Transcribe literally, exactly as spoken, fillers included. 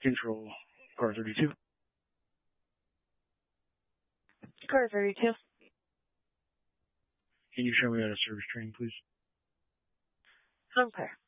Control, car thirty-two. Car thirty-two. Can you show me how to service train, please? Okay.